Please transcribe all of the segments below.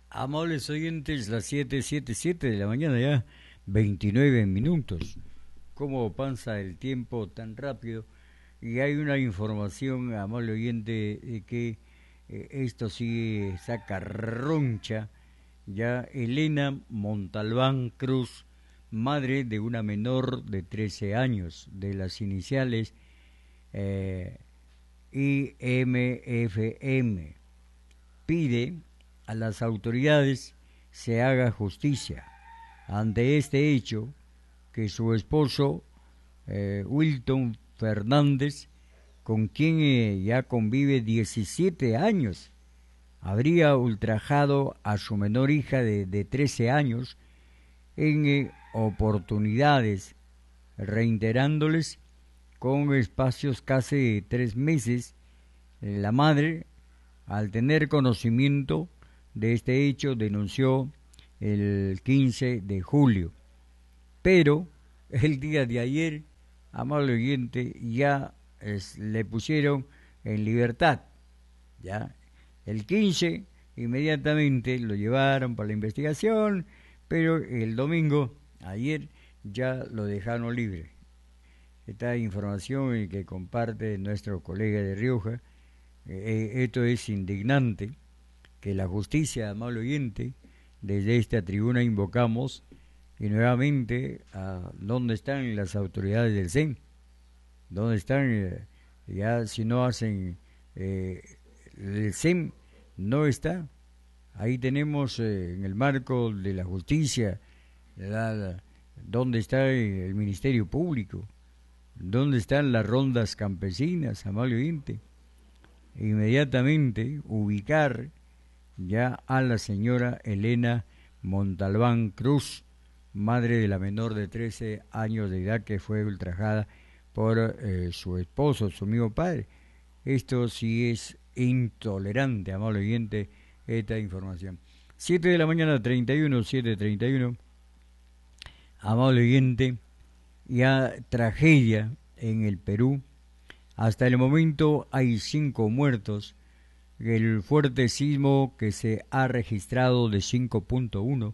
Amables oyentes, las 7:77 de la mañana ya, 29 minutos. ¿Cómo pasa el tiempo tan rápido? Y hay una información, amable oyente, de que esto sí saca roncha. Ya Elena Montalbán Cruz, madre de una menor de 13 años, de las iniciales eh, IMFM, pide a las autoridades se haga justicia ante este hecho que su esposo Wilton Fernández, con quien ya convive 17 años, habría ultrajado a su menor hija de 13 años en oportunidades, reiterándoles con espacios casi de 3 meses. La madre, al tener conocimiento de este hecho, denunció el 15 de julio. Pero el día de ayer, amable oyente, ya le pusieron en libertad. Ya el 15 inmediatamente lo llevaron para la investigación, pero el domingo, ayer, ya lo dejaron libre. Esta información que comparte nuestro colega de Rioja, esto es indignante, que la justicia, amable oyente, desde esta tribuna invocamos y nuevamente dónde están las autoridades del CEN, dónde están, ya si no hacen, el CEN no está, ahí tenemos en el marco de la justicia, dónde está el Ministerio Público, dónde están las rondas campesinas, amable oyente, inmediatamente ubicar ya a la señora Elena Montalbán Cruz, madre de la menor de 13 años de edad que fue ultrajada por su esposo, su amigo padre. Esto sí es intolerante, amable oyente, esta información. 7 de la mañana, 31, 7:31, amable oyente, ya tragedia en el Perú. Hasta el momento hay 5 muertos. El fuerte sismo que se ha registrado de 5.1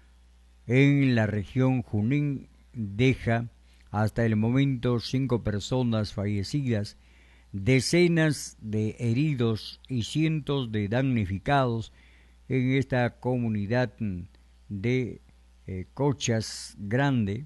en la región Junín deja hasta el momento 5 personas fallecidas, decenas de heridos y cientos de damnificados en esta comunidad de Cochas Grande,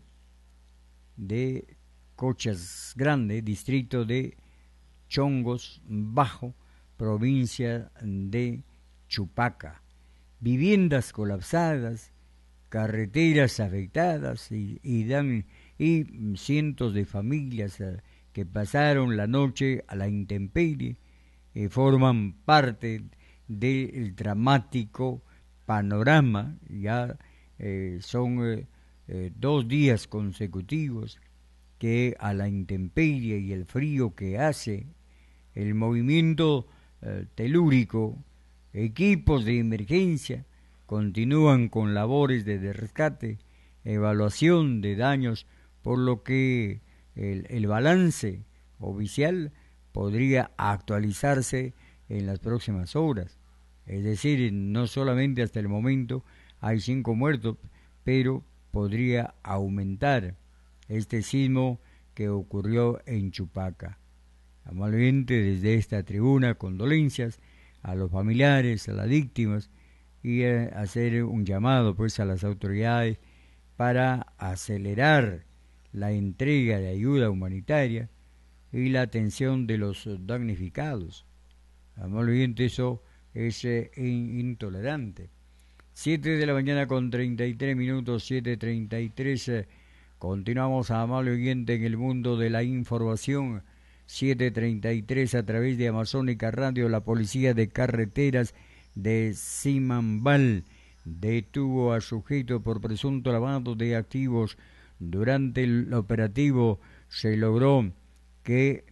distrito de Chongos Bajo, provincia de Chupaca. Viviendas colapsadas, carreteras afectadas y cientos de familias que pasaron la noche a la intemperie forman parte del dramático panorama. Ya son 2 días consecutivos que a la intemperie y el frío que hace, el movimiento telúrico, equipos de emergencia continúan con labores de rescate, evaluación de daños, por lo que el balance oficial podría actualizarse en las próximas horas. Es decir, no solamente hasta el momento hay 5 muertos, pero podría aumentar este sismo que ocurrió en Chupaca. Amablemente desde esta tribuna, condolencias a los familiares, a las víctimas, y hacer un llamado pues a las autoridades para acelerar la entrega de ayuda humanitaria y la atención de los damnificados. Amablemente eso es intolerante. 7 de la mañana con 33 minutos, 7:33. Continuamos, amable oyente, en el mundo de la información. 7:33 a través de Amazónica Radio. La policía de carreteras de Simambal detuvo a sujeto por presunto lavado de activos. Durante el operativo se logró que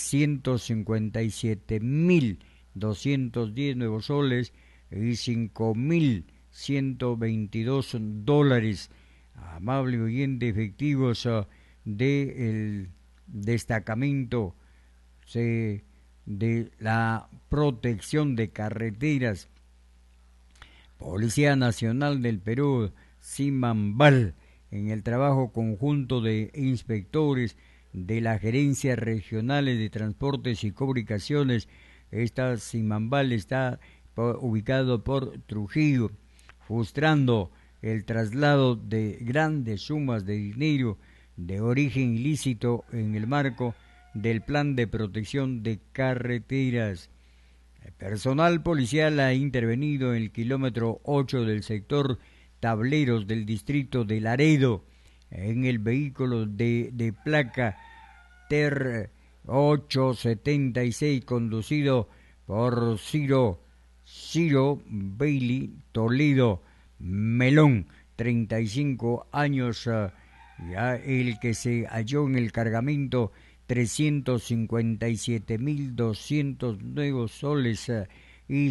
357.210 nuevos soles y 5.122 dólares, amable oyente, efectivos del destacamento de la protección de carreteras Policía Nacional del Perú, Simambal, en el trabajo conjunto de inspectores de las gerencias regionales de transportes y comunicaciones. Esta Simambal está ubicado por Trujillo, frustrando el traslado de grandes sumas de dinero de origen ilícito en el marco del Plan de Protección de Carreteras. El personal policial ha intervenido en el kilómetro 8 del sector Tableros del distrito de Laredo en el vehículo de placa TER 876 conducido por Ciro Bailey Toledo Melón, 35 años, ya el que se halló en el cargamento 357.200 nuevos soles y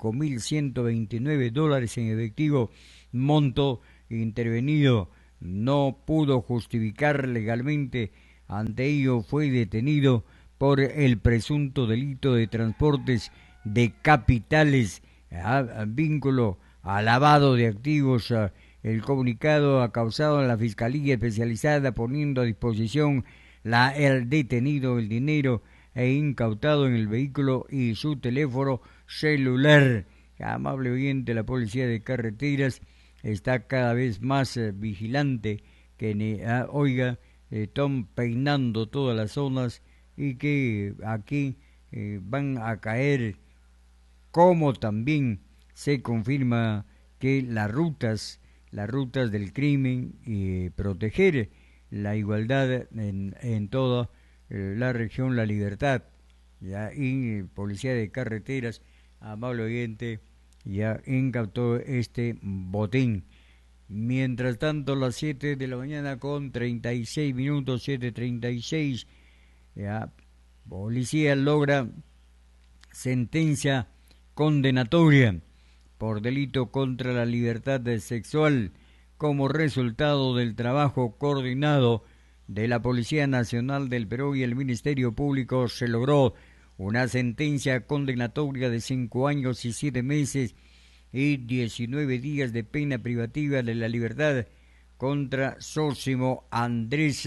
$5.129 en efectivo, monto intervenido. No pudo justificar legalmente, ante ello fue detenido por el presunto delito de transportes de capitales, vínculo a lavado de activos. El comunicado ha causado a la Fiscalía Especializada poniendo a disposición el detenido, el dinero incautado en el vehículo y su teléfono celular. Amable oyente, la Policía de Carreteras está cada vez más vigilante, que están peinando todas las zonas y que aquí van a caer, como también se confirma que las rutas del crimen y proteger la igualdad en toda la región La Libertad, ya, y Policía de Carreteras, amable oyente, ya incautó este botín. Mientras tanto, las 7 de la mañana con 36 minutos, 7:36, ya, policía logra sentencia condenatoria por delito contra la libertad sexual. Como resultado del trabajo coordinado de la Policía Nacional del Perú y el Ministerio Público, se logró una sentencia condenatoria de 5 años y 7 meses y 19 días de pena privativa de la libertad contra Sósimo Andrés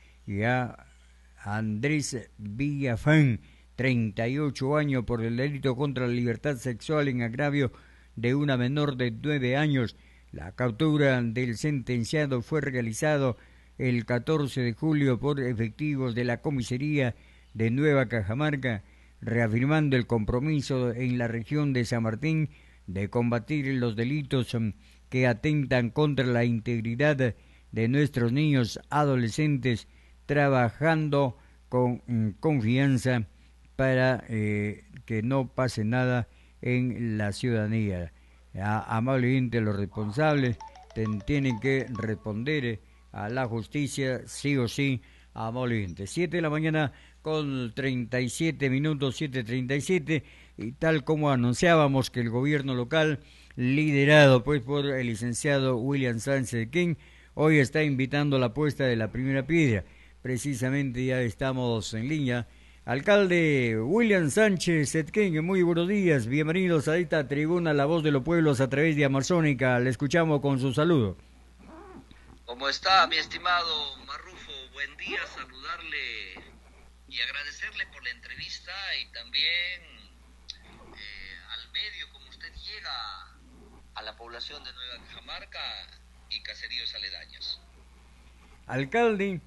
Villafán, 38 años, por el delito contra la libertad sexual en agravio de una menor de 9 años. La captura del sentenciado fue realizado el 14 de julio por efectivos de la comisaría de Nueva Cajamarca, reafirmando el compromiso en la región de San Martín de combatir los delitos que atentan contra la integridad de nuestros niños adolescentes, trabajando con confianza para que no pase nada en la ciudadanía. Amablemente, los responsables tienen que responder a la justicia sí o sí, amablemente. 7 de la mañana con 37 minutos, 7:37, y tal como anunciábamos que el gobierno local, liderado pues por el licenciado William Sánchez King, hoy está invitando a la puesta de la primera piedra. Precisamente ya estamos en línea. Alcalde William Sánchez Etquén, muy buenos días, bienvenidos a esta tribuna La Voz de los Pueblos a través de Amazónica, le escuchamos con su saludo. ¿Cómo está, mi estimado Marrufo? Buen día, saludarle y agradecerle por la entrevista y también al medio, como usted llega a la población de Nueva Cajamarca y caseríos aledaños. Alcalde,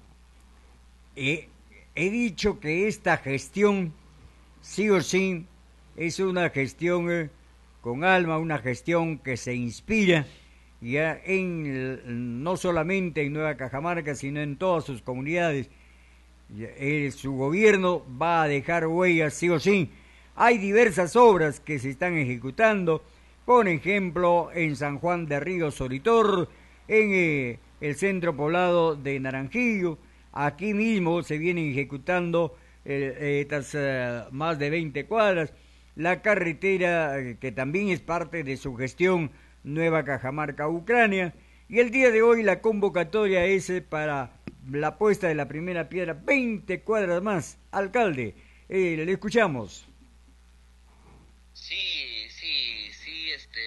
he dicho que esta gestión, sí o sí, es una gestión con alma, una gestión que se inspira ya no solamente en Nueva Cajamarca, sino en todas sus comunidades. Su gobierno va a dejar huellas, sí o sí. Hay diversas obras que se están ejecutando, por ejemplo, en San Juan de Río Solitor, en el centro poblado de Naranjillo. Aquí mismo se vienen ejecutando estas más de 20 cuadras. La carretera, que también es parte de su gestión, Nueva Cajamarca, Ucrania. Y el día de hoy la convocatoria es para la puesta de la primera piedra, 20 cuadras más. Alcalde, le escuchamos. Sí,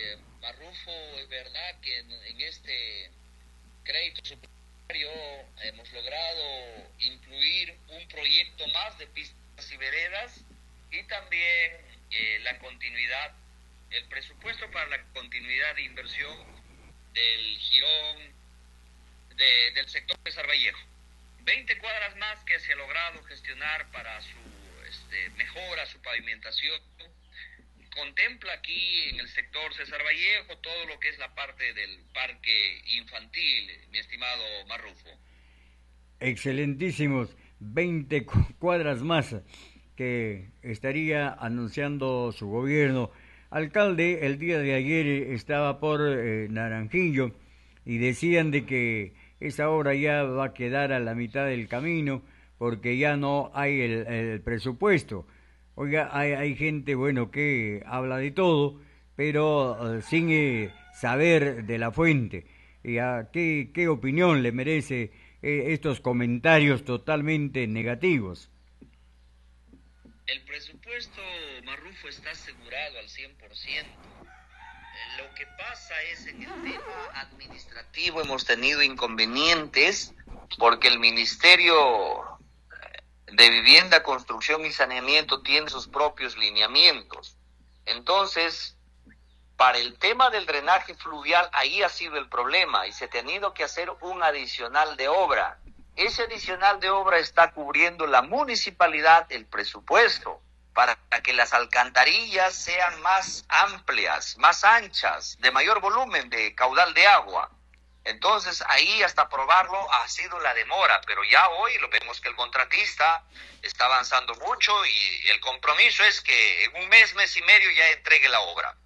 Marrufo, es verdad que en este crédito suplementario hemos logrado incluir un proyecto más de pistas y veredas y también la continuidad, el presupuesto para la continuidad de inversión del jirón del sector de Vallejo. 20 cuadras más que se ha logrado gestionar para su mejora, su pavimentación. Contempla aquí en el sector César Vallejo todo lo que es la parte del parque infantil, mi estimado Marrufo. Excelentísimos, 20 cuadras más que estaría anunciando su gobierno. Alcalde, el día de ayer estaba por Naranjillo y decían de que esa obra ya va a quedar a la mitad del camino porque ya no hay el presupuesto. Oiga, hay gente, bueno, que habla de todo, pero sin saber de la fuente. ¿Qué opinión le merece estos comentarios totalmente negativos? El presupuesto, Marrufo, está asegurado al 100%. Lo que pasa es en el tema administrativo hemos tenido inconvenientes porque el Ministerio de Vivienda, Construcción y Saneamiento tiene sus propios lineamientos. Entonces, para el tema del drenaje fluvial, ahí ha sido el problema y se ha tenido que hacer un adicional de obra. Ese adicional de obra está cubriendo la municipalidad el presupuesto para que las alcantarillas sean más amplias, más anchas, de mayor volumen de caudal de agua. Entonces ahí hasta aprobarlo ha sido la demora, pero ya hoy lo vemos que el contratista está avanzando mucho y el compromiso es que en un mes, mes y medio ya entregue la obra.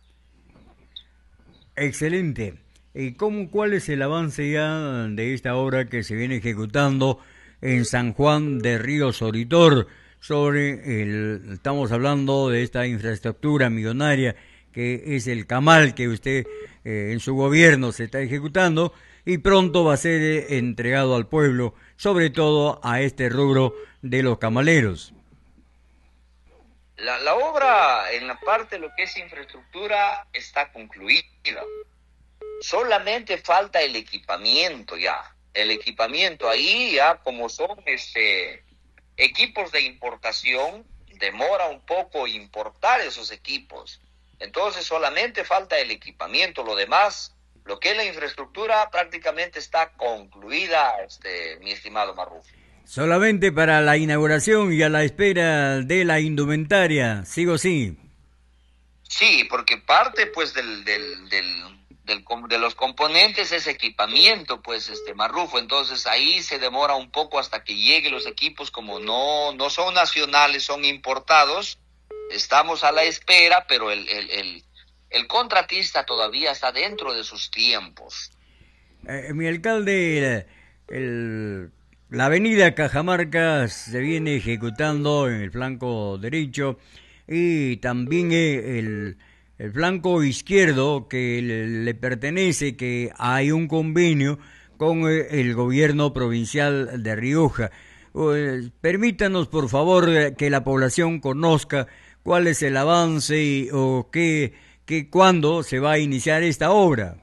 Excelente. ¿Y cuál es el avance ya de esta obra que se viene ejecutando en San Juan de Río Oritor? Estamos hablando de esta infraestructura millonaria que es el camal que usted en su gobierno se está ejecutando y pronto va a ser entregado al pueblo, sobre todo a este rubro de los camaleros. La obra en la parte de lo que es infraestructura está concluida. Solamente falta el equipamiento ya. El equipamiento ahí ya como son equipos de importación, demora un poco importar esos equipos. Entonces solamente falta el equipamiento. Lo demás, lo que es la infraestructura prácticamente está concluida, mi estimado Marrufo. Solamente para la inauguración y a la espera de la indumentaria, ¿sigo sí? Sí, porque parte pues de los componentes es equipamiento, pues Marrufo, entonces ahí se demora un poco hasta que lleguen los equipos, como no son nacionales, son importados, estamos a la espera, pero el contratista todavía está dentro de sus tiempos. Mi alcalde, la avenida Cajamarca se viene ejecutando en el flanco derecho y también el flanco izquierdo que le pertenece, que hay un convenio con el gobierno provincial de Rioja. Permítanos, por favor, que la población conozca cuál es el avance o cuándo se va a iniciar esta obra.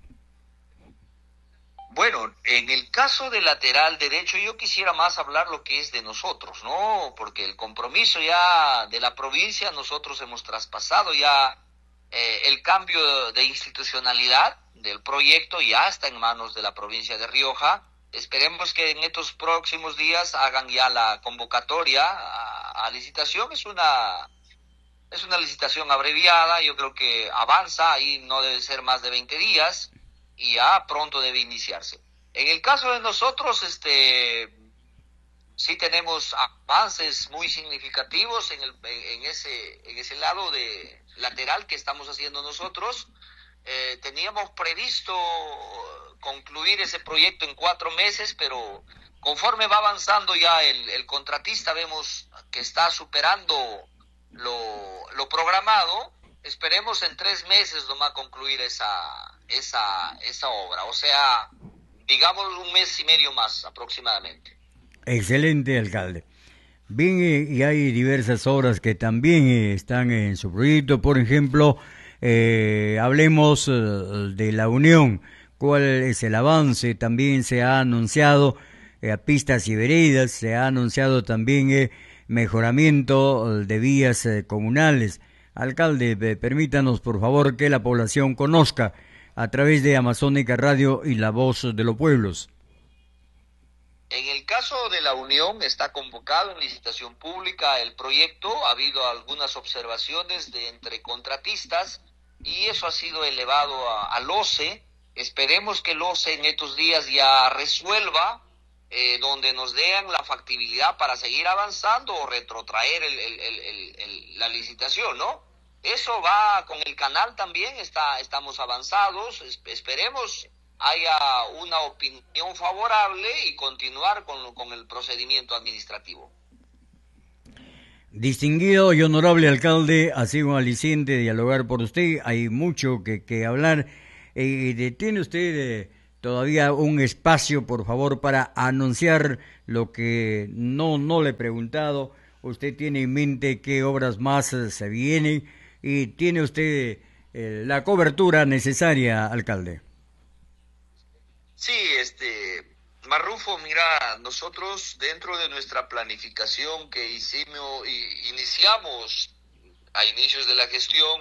Bueno, en el caso del lateral derecho yo quisiera más hablar lo que es de nosotros, ¿no? Porque el compromiso ya de la provincia, nosotros hemos traspasado ya el cambio de institucionalidad del proyecto, ya está en manos de la provincia de Rioja. Esperemos que en estos próximos días hagan ya la convocatoria a licitación. Es una licitación abreviada, yo creo que avanza, ahí no debe ser más de 20 días. Y ya pronto debe iniciarse. En el caso de nosotros, sí tenemos avances muy significativos en ese lado de lateral que estamos haciendo nosotros. Teníamos previsto concluir ese proyecto en 4 meses, pero conforme va avanzando ya el contratista, vemos que está superando lo programado. Esperemos en 3 meses nomás concluir esa obra, o sea, digamos 1 mes y medio más aproximadamente. Excelente, alcalde. Bien, y hay diversas obras que también están en su proyecto, por ejemplo, Hablemos de la Unión. ¿Cuál es el avance? También se ha anunciado pistas y veredas, se ha anunciado también mejoramiento de vías comunales. Alcalde, permítanos por favor que la población conozca a través de Amazónica Radio y La Voz de los Pueblos. En el caso de la Unión está convocado en licitación pública el proyecto, ha habido algunas observaciones de entre contratistas y eso ha sido elevado al OCE. Esperemos que el OCE en estos días ya resuelva, donde nos den la factibilidad para seguir avanzando o retrotraer la licitación, ¿no? Eso va con el canal también, estamos avanzados, esperemos haya una opinión favorable y continuar con el procedimiento administrativo. Distinguido y honorable alcalde, ha sido un aliciente dialogar por usted, hay mucho que hablar. ¿Tiene usted todavía un espacio, por favor, para anunciar lo que no le he preguntado? ¿Usted tiene en mente qué obras más se vienen? ¿Y tiene usted la cobertura necesaria, alcalde? Sí, Marrufo, mira, nosotros dentro de nuestra planificación que iniciamos a inicios de la gestión,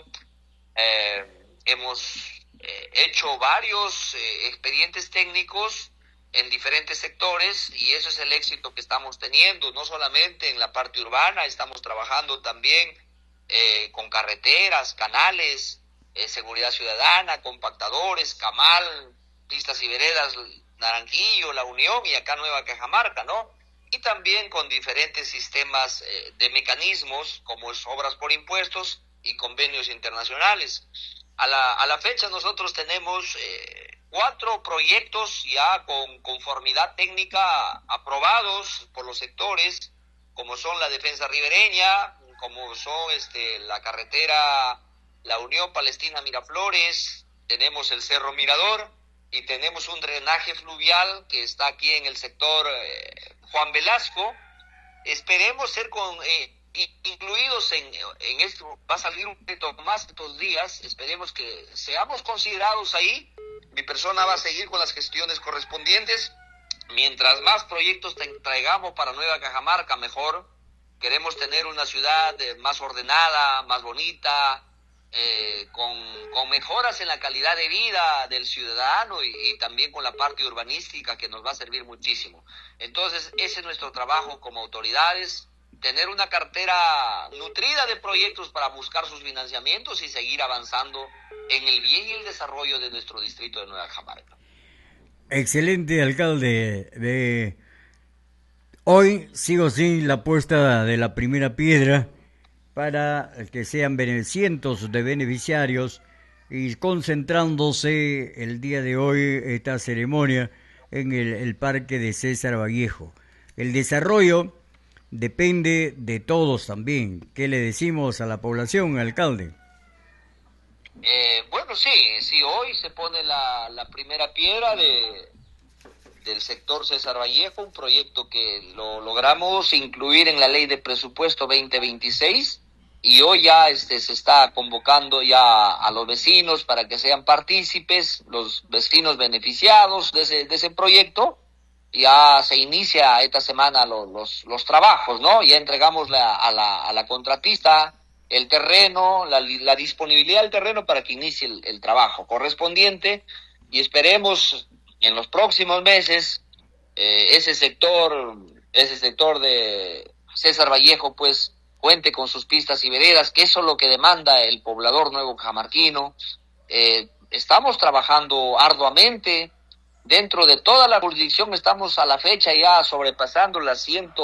hemos hecho varios expedientes técnicos en diferentes sectores y eso es el éxito que estamos teniendo, no solamente en la parte urbana, estamos trabajando también con carreteras, canales, seguridad ciudadana, compactadores, camal, pistas y veredas, Naranjillo, La Unión y acá Nueva Cajamarca, ¿no? Y también con diferentes sistemas de mecanismos como es obras por impuestos y convenios internacionales. A la fecha nosotros tenemos 4 proyectos ya con conformidad técnica aprobados por los sectores, como son la defensa ribereña, como son la carretera La Unión Palestina Miraflores, tenemos el Cerro Mirador y tenemos un drenaje fluvial que está aquí en el sector Juan Velasco. Esperemos ser incluidos en esto, va a salir un poquito más estos días, esperemos que seamos considerados ahí. Mi persona va a seguir con las gestiones correspondientes. Mientras más proyectos traigamos para Nueva Cajamarca, mejor. Queremos tener una ciudad más ordenada, más bonita, con mejoras en la calidad de vida del ciudadano y también con la parte urbanística que nos va a servir muchísimo. Entonces, ese es nuestro trabajo como autoridades, tener una cartera nutrida de proyectos para buscar sus financiamientos y seguir avanzando en el bien y el desarrollo de nuestro distrito de Nueva Cajamarca. Excelente, alcalde. Hoy sigo sin la puesta de la primera piedra para que sean cientos de beneficiarios y concentrándose el día de hoy esta ceremonia en el Parque de César Vallejo. El desarrollo depende de todos también. ¿Qué le decimos a la población, alcalde? Bueno, sí, hoy se pone la primera piedra del sector César Vallejo, un proyecto que lo logramos incluir en la ley de presupuesto 2026 y hoy ya se está convocando ya a los vecinos para que sean partícipes, los vecinos beneficiados de ese proyecto. Ya se inicia esta semana los trabajos, ¿no? Ya entregamos a la contratista el terreno, la disponibilidad del terreno para que inicie el trabajo correspondiente y esperemos en los próximos meses ese sector de César Vallejo pues cuente con sus pistas y veredas, que eso es lo que demanda el poblador nuevo cajamarquino. Estamos trabajando arduamente. Dentro de toda la jurisdicción estamos a la fecha ya sobrepasando las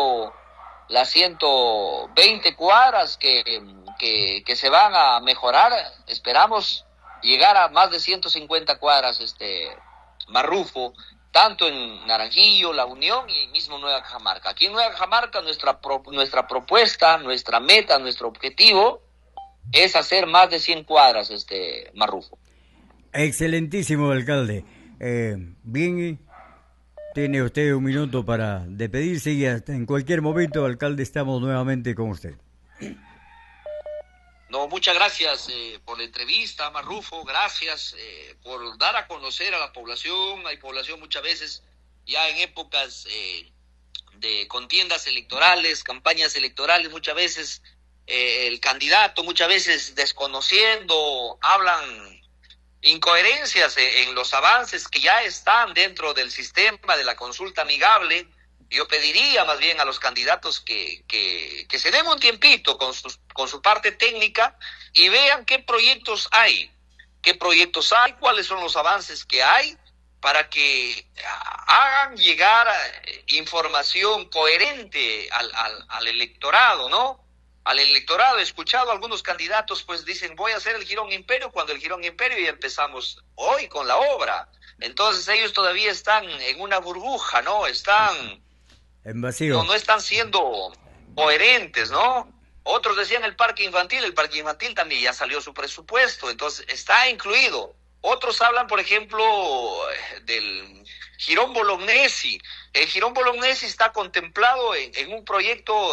120 cuadras que se van a mejorar. Esperamos llegar a más de 150 cuadras, Marrufo, tanto en Naranjillo, La Unión y mismo Nueva Cajamarca. Aquí en Nueva Cajamarca nuestra propuesta, nuestra meta, nuestro objetivo es hacer más de 100 cuadras, Marrufo. Excelentísimo, alcalde. Bien, tiene usted un minuto para despedirse y hasta en cualquier momento, alcalde, estamos nuevamente con usted. No, muchas gracias por la entrevista, Marrufo, gracias por dar a conocer a la población. Hay población muchas veces ya en épocas de contiendas electorales, campañas electorales, muchas veces el candidato, muchas veces desconociendo, hablan incoherencias en los avances que ya están dentro del sistema de la consulta amigable. Yo pediría más bien a los candidatos que se den un tiempito con su parte técnica y vean qué proyectos hay, cuáles son los avances que hay, para que hagan llegar información coherente al electorado, ¿no? Al electorado. He escuchado a algunos candidatos, pues dicen, voy a hacer el Girón Imperio, cuando el Girón Imperio ya empezamos hoy con la obra. Entonces ellos todavía están en una burbuja, ¿no? Están en vacío. No están siendo coherentes, ¿no? Otros decían el parque infantil también ya salió su presupuesto, entonces está incluido. Otros hablan, por ejemplo, del Girón Bolognesi. El Girón Bolognesi está contemplado en un proyecto